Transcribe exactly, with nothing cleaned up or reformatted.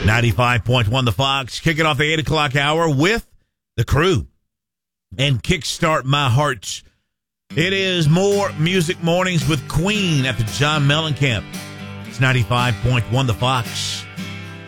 ninety-five point one The Fox, kicking off the eight o'clock hour with The Crew and Kickstart My Heart. It is more Music Mornings with Queen at the John Mellencamp. It's ninety-five point one The Fox.